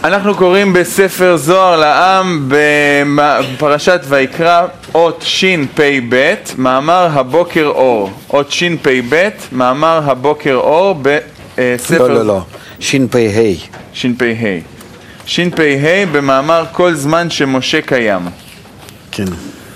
אנחנו קוראים בספר זוהר לעם בפרשת ויקרא אות ש"פ מאמר הבוקר אור. אות ש"פ מאמר הבוקר אור בספר... לא, ש"פ. ש"פ במאמר כל זמן שמשה קיים. כן.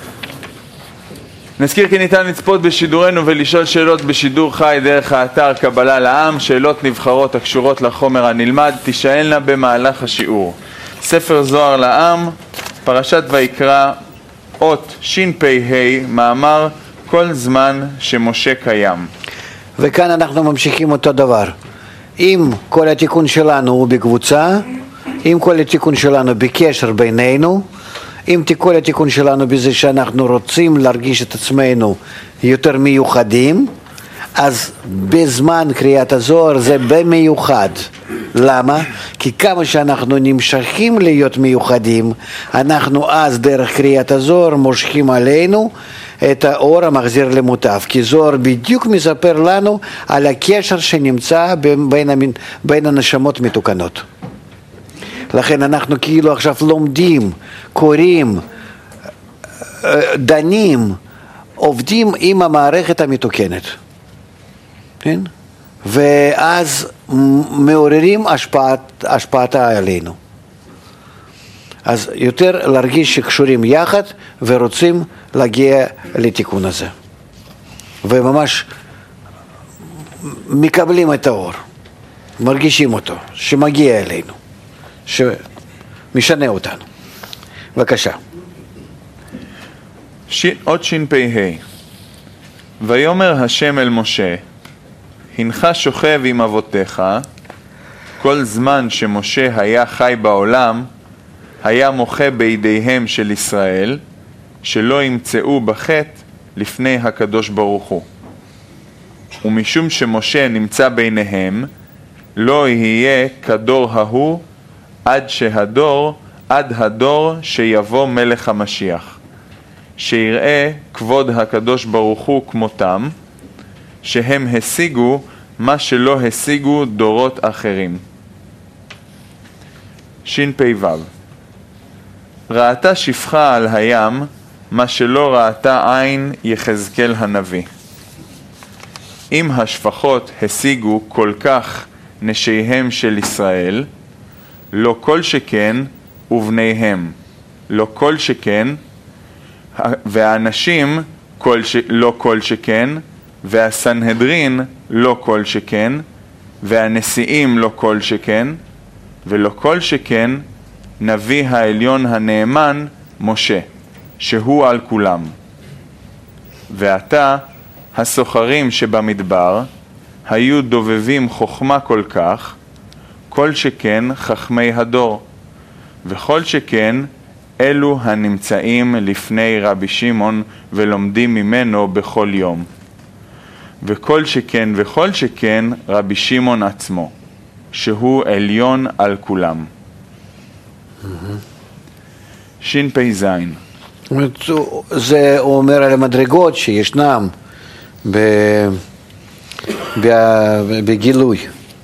נזכיר כי ניתן לצפות בשידורנו ולשאול שאלות בשידור חי דרך האתר קבלה לעם. שאלות נבחרות הקשורות לחומר הנלמד תישאלנה במהלך השיעור. ספר זוהר לעם, פרשת ויקרא, אות ש"פ מאמר כל זמן שמשה קיים. וכאן אנחנו ממשיכים אותו דבר. אם כל התיקון שלנו הוא בקבוצה, אם כל התיקון שלנו בקשר בינינו, אם כל התיקון שלנו בזה שאנחנו רוצים להרגיש את עצמנו יותר מיוחדים, אז בזמן קריאת הזוהר זה במיוחד. למה? כי כמה שאנחנו נמשכים להיות מיוחדים, אנחנו אז דרך קריאת הזוהר מושכים עלינו את האור המחזיר למוטב. כי זוהר בדיוק מספר לנו על הקשר שנמצא בין הנשמות מתוקנות. לכן אנחנו כאילו עכשיו לומדים, קוראים, דנים, עובדים עם המערכת המתוקנת. כן? ואז מעוררים השפעתה עלינו. אז יותר להרגיש שקשורים יחד ורוצים להגיע לתיקון הזה. וממש מקבלים את האור, מרגישים אותו, שמגיע אלינו. שמשנה אותנו. בבקשה. עוד ש"פ. ויאמר השם אל משה, הנך שוכב עם אבותיך, כל זמן שמשה היה חי בעולם, היה מוחה בידיהם של ישראל, שלא ימצאו בחטא לפני הקדוש ברוך הוא. ומשום שמשה נמצא ביניהם, לא יהיה כדור ההוא עד הדור שיבוא מלך המשיח, שיראה כבוד הקדוש ברוך הוא כמותם, שהם השיגו מה שלא השיגו דורות אחרים. ש"פ. ראתה שפחה על הים מה שלא ראתה עין יחזקאל הנביא. אם השפחות השיגו כל כך נשיהם של ישראל, לא כל שכן ובניהם, לא כל שכן, והאנשים לא כל שכן, והסנהדרין לא כל שכן, והנשיאים לא כל שכן, ולא כל שכן נביא העליון הנאמן משה, שהוא על כולם. ועתה הסוחרים שבמדבר היו דובבים חוכמה כל כך, כל שכן חכמי הדור, וכל שכן אלו הנמצאים לפני רבי שמעון ולומדים ממנו בכל יום. וכל שכן רבי שמעון עצמו, שהוא עליון על כולם. ש"פ. זה אומר על המדרגות שישנם בגילוי.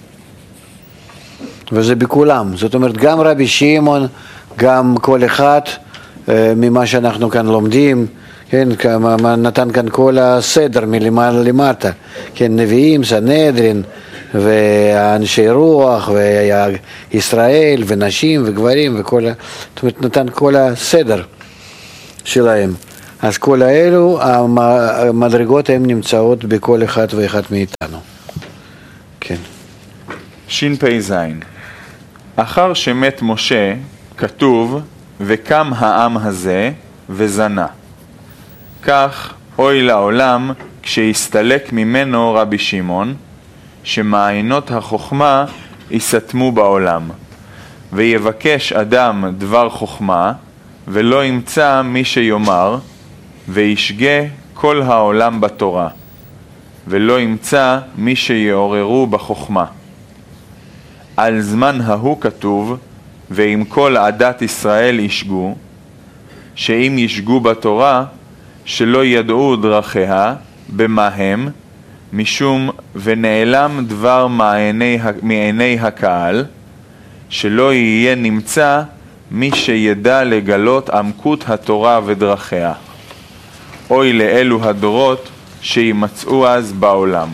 וזה בכולם. זאת אומרת, גם רבי שמעון, גם כל אחד ממה שאנחנו כאן לומדים, כן, נתן כאן כל הסדר מלמעלה למטה, כן, נביאים, סנהדרין, ואנשי רוח, וישראל, ונשים, וגברים, וכל, זאת אומרת, נתן כל הסדר שלהם. אז כל האלו, המדרגות הן נמצאות בכל אחד ואחד מאיתנו. כן. ש"פ. אחר שמת משה, כתוב, וקם העם הזה וזנה. כך אוי לעולם כשיסתלק ממנו רבי שמעון, שמעיינות החוכמה יסתמו בעולם. ויבקש אדם דבר חוכמה, ולא ימצא מי שיאמר, וישגה כל העולם בתורה, ולא ימצא מי שיעוררו בחוכמה. על זמן ההוא כתוב, ואם כל עדת ישראל ישגו, שאם ישגו בתורה, שלא ידעו דרכיה, במה הם, משום ונעלם דבר מעיני הקהל, שלא יהיה נמצא מי שידע לגלות עמקות התורה ודרכיה. אוי לאלו הדורות שימצאו אז בעולם.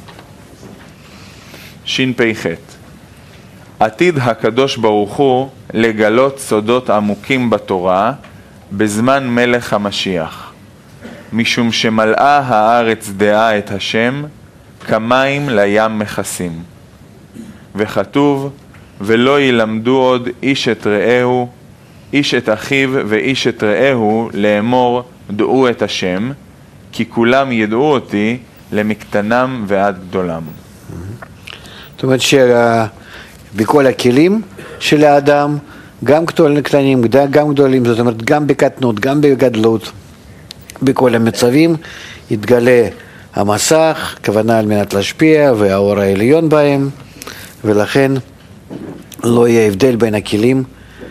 שפ"ח. עתיד הקדוש ברוך הוא לגלות סודות עמוקים בתורה בזמן מלך המשיח, משום שמלאה הארץ דעה את השם, כמים לים מכסים. וכתוב, ולא ילמדו עוד איש את רעהו, איש את אחיו ואיש את רעהו, לאמור דעו את השם, כי כולם ידעו אותי למקטנם ועד גדולם. זאת אומרת שבכל הכלים של האדם, גם קטנים, גם גדולים, זאת אומרת גם בקטנות, גם בגדלות, בכל המצבים יתגלה המסך, כוונה על מנת להשפיע, והאור העליון בהם, ולכן לא יהיה הבדל בין הכלים,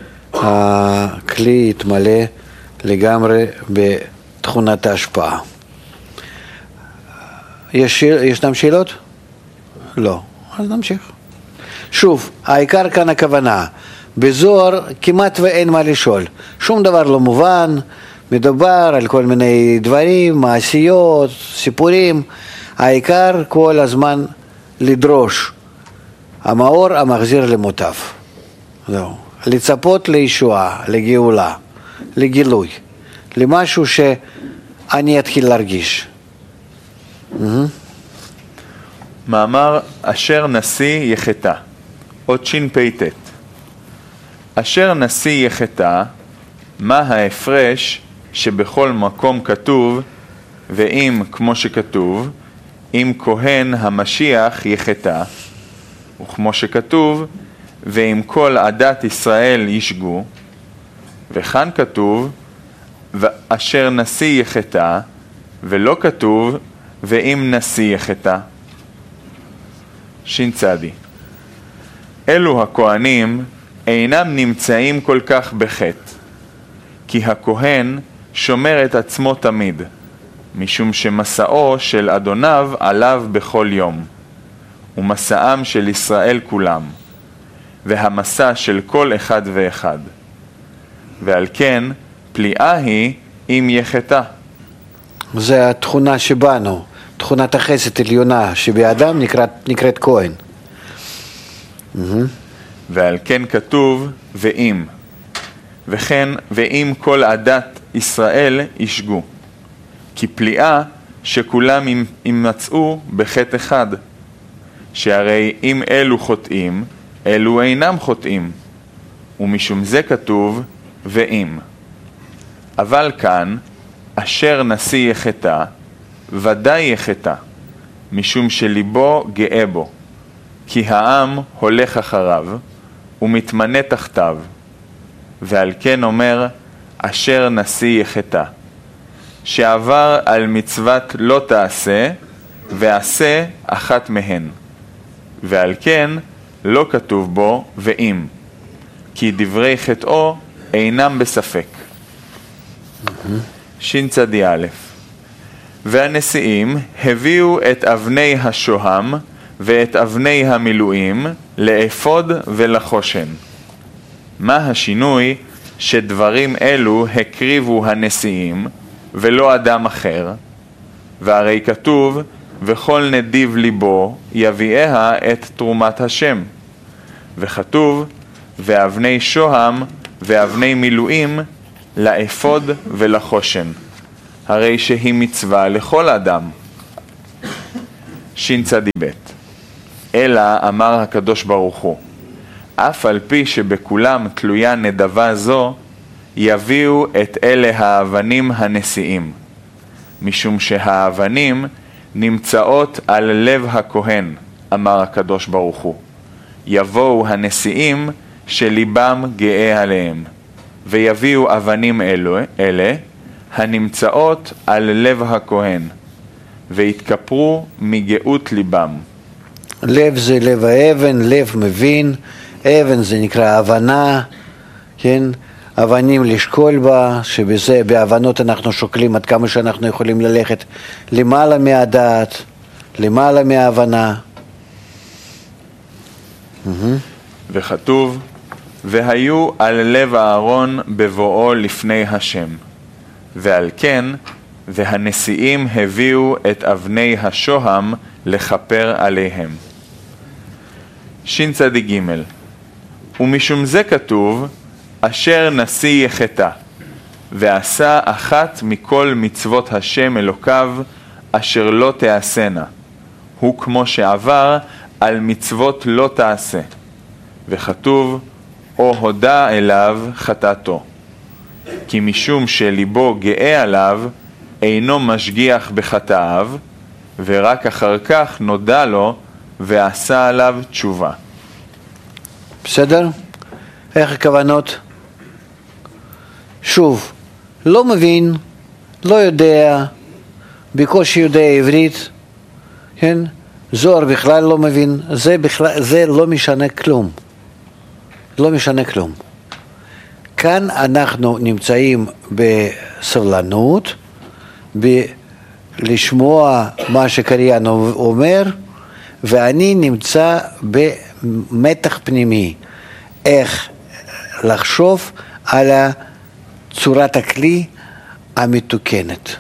הכלי יתמלא לגמרי בתכונת ההשפעה. ישנם שאלות? לא. אז נמשיך. שוב, העיקר כאן הכוונה. בזוהר כמעט ואין מה לשאול. שום דבר לא מובן, מדובר על כל מיני דברים, מעשיות, סיפורים. העיקר כל הזמן לדרוש. המאור המחזיר למוטב. זהו. לצפות לישועה, לגאולה, לגילוי, למשהו שאני אתחיל להרגיש. מאמר אשר נשיא יחטא, עוד שפ"ט. אשר נשיא יחטא, מה ההפרש שבכל מקום כתוב, ואם כמו שכתוב, אם כהן המשיח יחטא, וכמו שכתוב, ואם כל עדת ישראל ישגו, וכאן כתוב, ואשר נשיא יחטא, ולא כתוב, ואם נשיא יחטא. שצדי. אלו הכהנים אינם נמצאים כל כך בחטא, כי הכהן שומר את עצמו תמיד, משום שמסעו של אדוניו עליו בכל יום, ומסעם של ישראל כולם, והמסע של כל אחד ואחד. ועל כן פליאה היא אם יחטא. זה התכונה שבנו, תכונת החסד עליונה שבאדם נקראת כהן. ועל כן כתוב ואם, וכן ואם כל עדת ישראל ישגו, כי פליאה שכולם ימצאו בחטא אחד, שהרי אם אלו חוטאים, אלו אינם חוטאים, ומשום זה כתוב ואם. אבל כאן אשר נשיא יחטא, ודאי יחטא, משום שליבו גאה בו, כי העם הולך אחריו ומתמנה תחתיו, ועל כן אומר אשר נשיא יחטא, שעבר על מצוות לא תעשה ועשה אחת מהן, ועל כן לא כתוב בו ואם, כי דברי חטאו אינם בספק. שצדי א'. והנשיאים הביאו את אבני השוהם ואת אבני המילואים לאפוד ולחושן. מה השינוי שדברים אלו הקריבו הנשיאים ולא אדם אחר? והרי כתוב וכל נדיב ליבו יביאיה את תרומת השם. וכתוב ואבני שוהם ואבני מילואים לאפוד ולחושן. הרי שהיא מצווה לכל אדם. שצדי ב'. אלא אמר הקדוש ברוך הוא, אף על פי שבכולם תלויה נדבה זו, יביאו את אלה האבנים הנשיאים, משום שהאבנים נמצאות על לב הכהן, אמר הקדוש ברוך הוא. יבואו הנשיאים שליבם גאה עליהם, ויביאו אבנים אלה הנמצאות על לב הכהן, והתכפרו מגאות ליבם. לב זה לב האבן, לב מבין, אבן זה נקרא הבנה, כן? אבנים לשקול בה, שבזה, בהבנות אנחנו שוקלים עד כמה שאנחנו יכולים ללכת למעלה מהדעת, למעלה מההבנה. וכתוב והיו על לב אהרון בבואו לפני השם. ועל כן, והנשיאים הביאו את אבני השוהם לכפר עליהם. ש"ג. ומשום זה כתוב, אשר נשיא יחטא, ועשה אחת מכל מצוות השם אלוקיו, אשר לא תעשנה. הוא כמו שעבר על מצוות לא תעשה. וכתוב, או הודע אליו חטאתו. כי משום שליבו גאה עליו, אינו משגיח בחטאיו, ורק אחר כך נודע לו ועשה עליו תשובה. בסדר? איך הכוונות? שוב, לא מבין, לא יודע, בקושי יודע עברית, כן? זוהר בכלל לא מבין, זה לא משנה כלום. לא משנה כלום. כאן אנחנו נמצאים בסבלנות, לשמוע מה שקריין אומר, ואני נמצא במתח פנימי, איך לחשוב על צורת הכלי המתוקנת.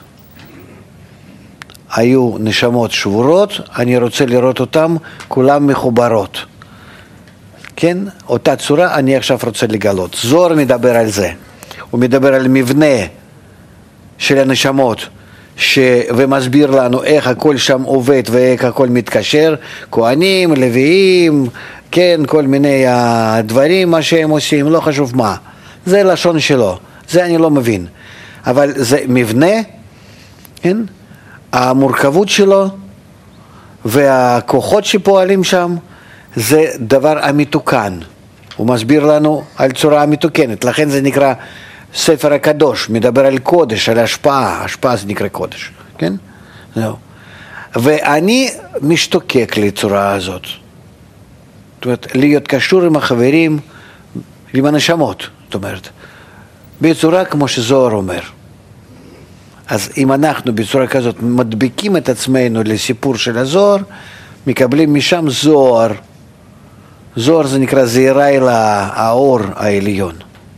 היו נשמות שבורות, אני רוצה לראות אותם כולם מחוברות. כן? אותה צורה אני עכשיו רוצה לגלות. זוהר מדבר על זה. הוא מדבר על מבנה של הנשמות, ומסביר לנו איך הכל שם עובד ואיך הכל מתקשר, כהנים, לוויים, כן, כל מיני הדברים, מה שהם עושים, לא חשוב מה. זה לשון שלו, זה אני לא מבין. אבל זה מבנה, כן? המורכבות שלו והכוחות שפועלים שם, זה דבר המתוקן. הוא מסביר לנו על צורה המתוקנת, לכן זה נקרא ספר הקדוש, מדבר על קודש, על השפעה, השפעה זה נקרא קודש, כן? זהו. ואני משתוקק לצורה הזאת. זאת אומרת, להיות קשור עם החברים, עם הנשמות, זאת אומרת, בצורה כמו שזוהר אומר. אז אם אנחנו בצורה כזאת מדביקים את עצמנו לסיפור של הזוהר, מקבלים משם זוהר. זוהר זה נקרא זעירה אל האור העליון.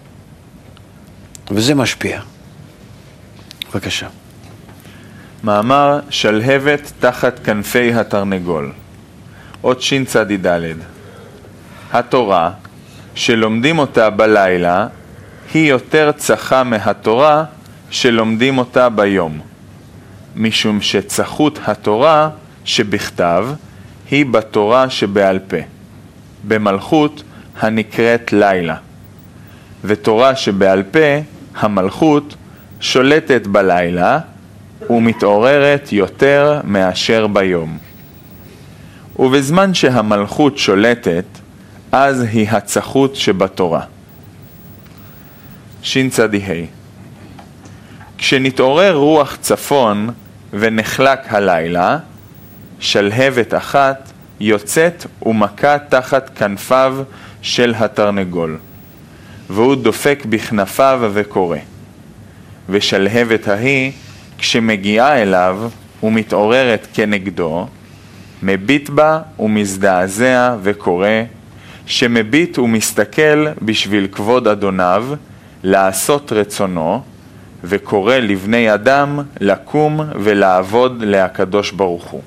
וזה משפיע. בבקשה. מאמר שלהבת תחת כנפי התרנגול. אות ש"צ"ד. התורה, שלומדים אותה בלילה, היא יותר צחה מהתורה שלומדים אותה ביום. משום שצחות התורה שבכתב היא בתורה שבעל פה. במלכות הנקראת לילה. ותורה שבעל פה, המלכות, שולטת בלילה ומתעוררת יותר מאשר ביום. ובזמן שהמלכות שולטת, אז היא הצחות שבתורה. ש"צ"ה. כשנתעורר רוח צפון ונחלק הלילה, שלהבת אחת יוצאת ומכה תחת כנפיו של התרנגול, והוא דופק בכנפיו וקורא. ושלהבת ההיא, כשמגיעה אליו ומתעוררת כנגדו, מביט בה ומזדעזע וקורא, שמביט ומסתכל בשביל כבוד אדוניו, לעשות רצונו, וקורא לבני אדם לקום ולעבוד להקדוש ברוך הוא.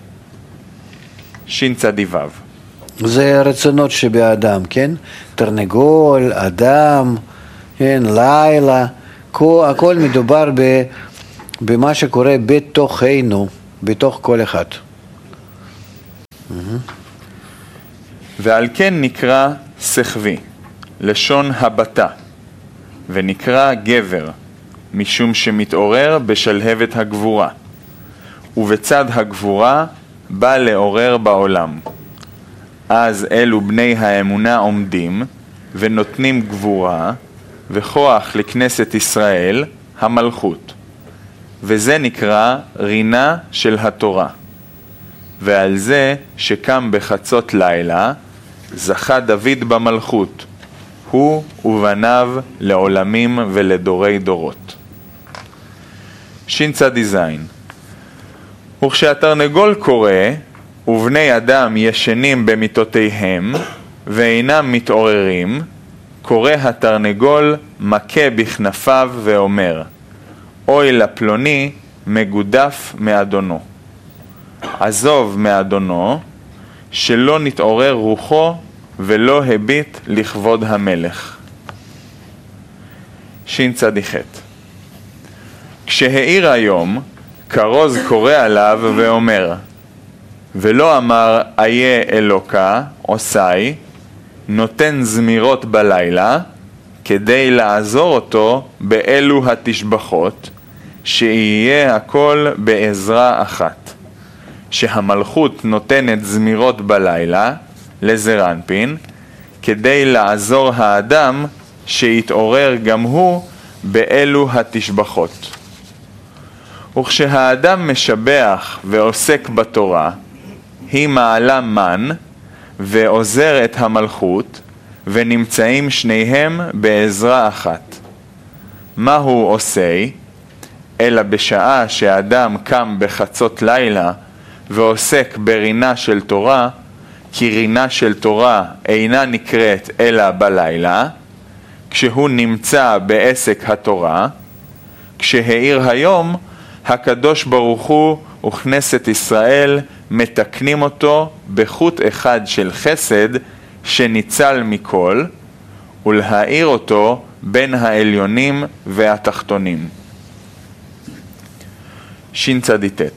ש"צ"ו. זה רצונות שבאדם, כן? תרנגול, אדם, כן, לילה, הכל מדובר במה שקורה בתוכנו, בתוך כל אחד. ועל כן נקרא סחבי, לשון הבטה, ונקרא גבר, משום שמתעורר בשלהבת הגבורה, ובצד הגבורה בא לעורר בעולם. אז אלו בני האמונה עומדים ונותנים גבורה וכוח לכנסת ישראל, המלכות. וזה נקרא רינה של התורה. ועל זה שקם בחצות לילה, זכה דוד במלכות, הוא ובניו לעולמים ולדורי דורות. ש"צ"ז. וכשהתרנגול קורא, ובני אדם ישנים במיטותיהם, ואינם מתעוררים, קורא התרנגול מכה בכנפיו ואומר, אוי לפלוני מגודף מאדונו. עזוב מאדונו, שלא נתעורר רוחו ולא הביט לכבוד המלך. ש"צ. כשהאיר היום, כרוז קורא עליו ואומר, ולא אמר איה אלוקה עושי, נותן זמירות בלילה, כדי לעזור אותו באלו התשבחות, שיהיה הכל בעזרה אחת. שהמלכות נותנת זמירות בלילה, לזרנפין, כדי לעזור האדם שיתעורר גם הוא באלו התשבחות. וכשהאדם משבח ועוסק בתורה, היא מעלה מן ועוזר את המלכות, ונמצאים שניהם בעזרה אחת. מהו עושה? אלא בשעה שאדם קם בחצות לילה ועוסק ברינה של תורה, כי רינה של תורה אינה נקראת אלא בלילה, כשהוא נמצא בעסק התורה, כשהאיר היום, הקדוש ברוך הוא וכנסת ישראל מתקנים אותו בחוט אחד של חסד שניצל מכל, ולהאיר אותו בין העליונים והתחתונים. ש"צ.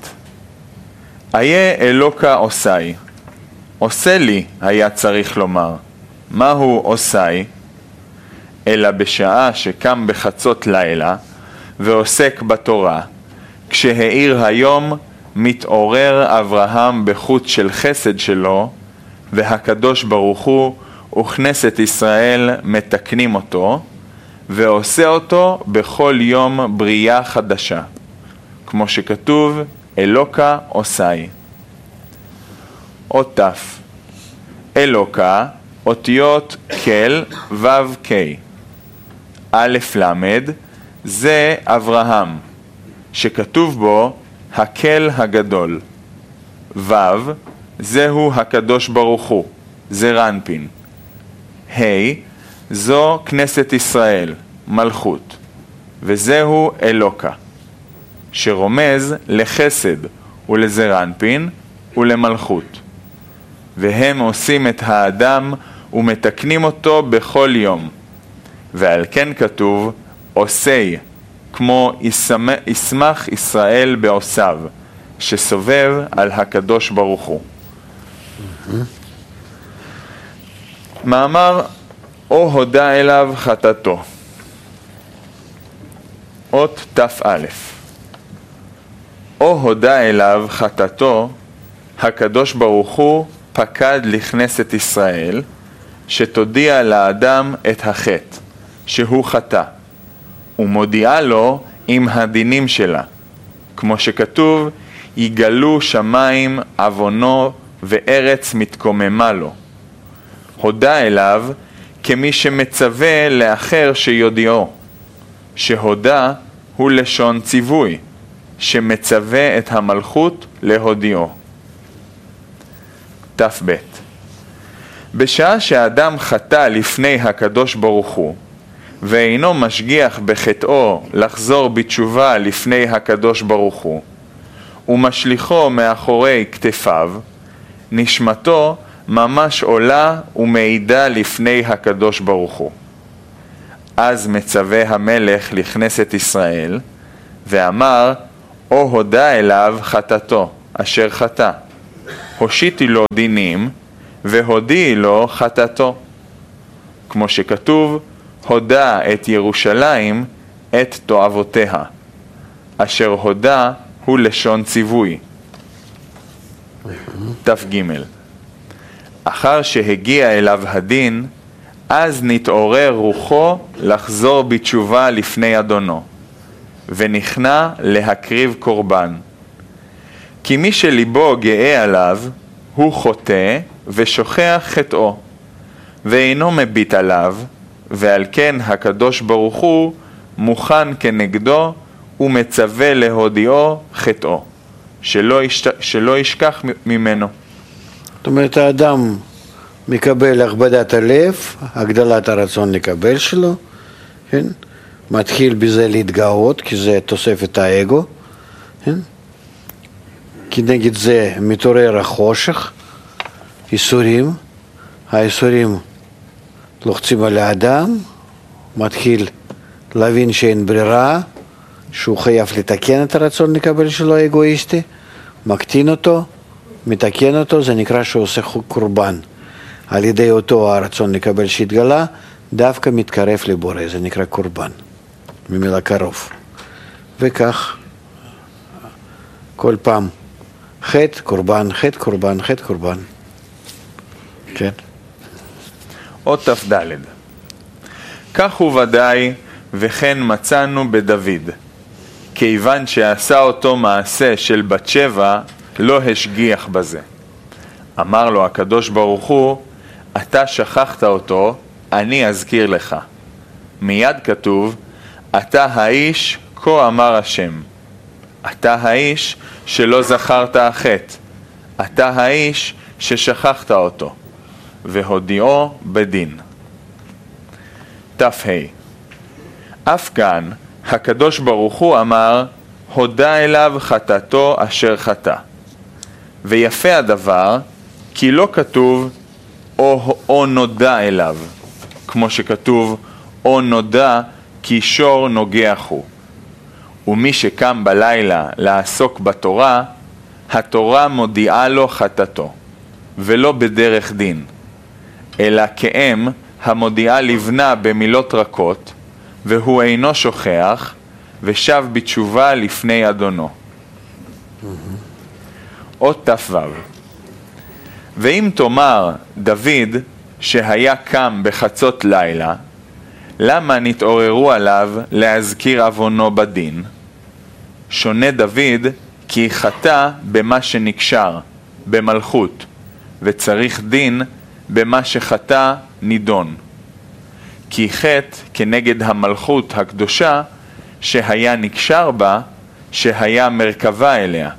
איה אלוקה עושי. עושה לי היה צריך לומר. מהו עושי? אלא בשעה שקם בחצות לילה ועוסק בתורה, כשהאיר היום מתעורר אברהם בחוט של חסד שלו, והקדוש ברוך הוא וכנסת ישראל מתקנים אותו, ועושה אותו בכל יום בריאה חדשה, כמו שכתוב אלוקה עושי. אות תף. אלוקה, אותיות כל וו קי. א' למד זה אברהם, שכתוב בו הקל הגדול. ו' זהו הקדוש ברוך הוא, זה רנפין. ה' זו כנסת ישראל, מלכות, וזהו אלוקה, שרומז לחסד ולזרנפין ולמלכות. והם עושים את האדם ומתקנים אותו בכל יום. ועל כן כתוב עושי, כמו ישמח ישראל בעושיו, שסובב על הקדוש ברוך הוא. מאמר או הודה אליו חטאתו. אות תא. או הודה אליו חטאתו, הקדוש ברוך הוא פקד לכנסת ישראל, שתודיע לאדם את החטא, שהוא חטא, ומודיעה לו עם הדינים שלה, כמו שכתוב, יגלו שמיים עוונו וארץ מתקוממה לו. הודה אליו כמי שמצווה לאחר שיודיעו, שהודה הוא לשון ציווי, שמצווה את המלכות להודיעו. תב. בשעה שאדם חטא לפני הקדוש ברוך הוא, ואינו משגיח בחטאו לחזור בתשובה לפני הקדוש ברוך הוא, ומשליחו מאחורי כתפיו, נשמתו ממש עולה ומעידה לפני הקדוש ברוך הוא. אז מצווה המלך לכנסת ישראל, ואמר, או הודה אליו חטאתו, אשר חטא. הושיטי לו דינים, והודיעי לו חטאתו. כמו שכתוב, הודה את ירושלים את תועבותיה, אשר הודה הוא לשון ציווי. תג. אחר שהגיע אליו הדין, אז נתעורר רוחו לחזור בתשובה לפני אדונו, ונכנע להקריב קורבן. כי מי שליבו גאה עליו, הוא חוטא ושוכח חטאו, ואינו מביט עליו, ועל כן הקדוש ברוך הוא מוכן כנגדו ומצווה להודיעו חטאו, שלא ישכח ממנו. זאת אומרת, האדם מקבל הכבדת הלב, הגדלת הרצון לקבל שלו, כן? מתחיל בזה להתגאות, כי זה תוספת האגו, כן? כנגד זה מתעורר החושך, איסורים, האיסורים לוחצים על האדם, מתחיל להבין שאין ברירה, שהוא חייב לתקן את הרצון לקבל שלו האגואיסטי, מקטין אותו, מתקן אותו, זה נקרא שהוא עושה קורבן. על ידי אותו הרצון לקבל שהתגלה, דווקא מתקרב לבורא, זה נקרא קורבן, ממילה קרוב. וכך, כל פעם, חטא, קורבן, חטא, קורבן, חטא, קורבן. כן. אות ת"ד. כך הוא ודאי, וכן מצאנו בדוד. כיוון שעשה אותו מעשה של בת שבע, לא השגיח בזה. אמר לו הקדוש ברוך הוא, אתה שכחת אותו, אני אזכיר לך. מיד כתוב, אתה האיש, כה אמר השם. אתה האיש שלא זכרת החטא. אתה האיש ששכחת אותו. והודיעו בדין. ת"ה. אף כאן, הקדוש ברוך הוא אמר, הודה אליו חטאתו אשר חטא. ויפה הדבר, כי לא כתוב או נודע אליו, כמו שכתוב או נודע כי שור נוגח הוא. ומי שקם בלילה לעסוק בתורה, התורה מודיעה לו חטאתו, ולא בדרך דין, אלא כאם המודיעה לבנה במילות רכות, והוא אינו שוכח, ושב בתשובה לפני אדונו. אות ת"ו. ואם תאמר דוד שהיה קם בחצות לילה, למה נתעוררו עליו להזכיר עוונו בדין? שונה דוד כי חטא במה שנקשר, במלכות, וצריך דין במה שחטא נידון. כי חטא כנגד המלכות הקדושה שהיה נקשר בה, שהיה מרכבה אליה.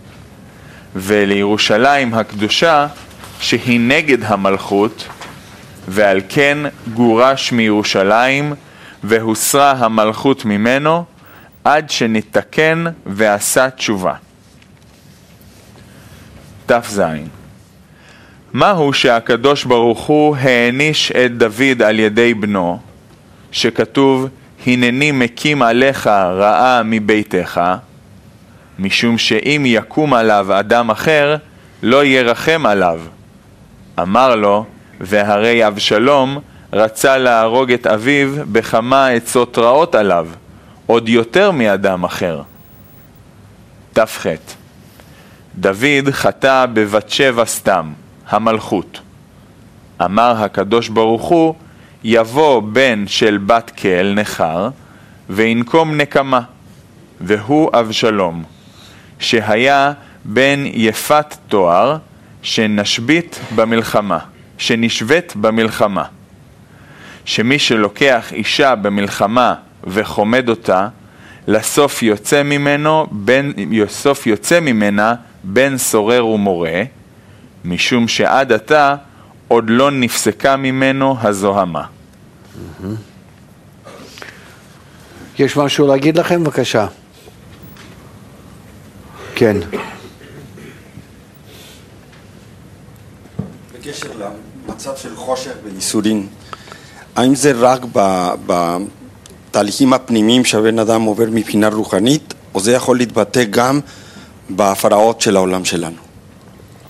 ולירושלים הקדושה שהיא נגד המלכות, ועל כן גורש מירושלים והוסרה המלכות ממנו עד שנתקן ועשה תשובה. ת"ז. מהו שהקדוש ברוך הוא העניש את דוד על ידי בנו, שכתוב הנני מקים עליך רעה מביתך, משום שאם יקום עליו אדם אחר לא ירחם עליו. אמר לו, והרי אבשלום רצה להרוג את אביו בכמה עצות רעות עליו, עוד יותר מאדם אחר. ת"ח. דוד חטא בבת שבע סתם, המלכות. אמר הקדוש ברוך הוא, יבוא בן של בת קל נחר, וינקום נקמה, והוא אבשלום, שהיה בן יפת תואר, שנשבית במלחמה. שמי שלוקח אישה במלחמה וחומד אותה, לסוף יוצא ממנה בן סורר ומורה, משום שעד עתה עוד לא נפסקה ממנו הזוהמה. יש משהו להגיד לכם? בבקשה. כן. בקשר למצב של חושך וייסורים, האם זה רק בתהליכים הפנימיים שהבן אדם עובר מבחינה רוחנית, או זה יכול להתבטא גם בהפרעות של העולם שלנו?